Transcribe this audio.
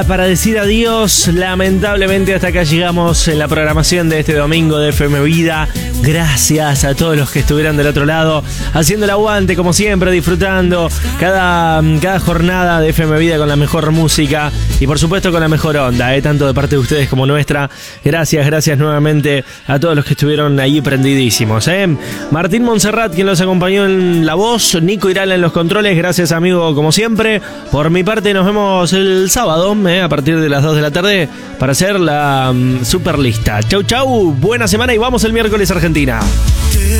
Para decir adiós, lamentablemente hasta acá llegamos en la programación de este domingo de FM Vida. Gracias a todos los que estuvieron del otro lado, haciendo el aguante como siempre, disfrutando cada jornada de FM Vida con la mejor música y por supuesto con la mejor onda, tanto de parte de ustedes como nuestra. Gracias nuevamente a todos los que estuvieron allí prendidísimos. Martín Montserrat, quien los acompañó en la voz, Nico Irala en los controles. Gracias, amigo, como siempre. Por mi parte, nos vemos el sábado a partir de las 2 de la tarde para hacer la super lista. Chau, buena semana y vamos el miércoles a Argentina.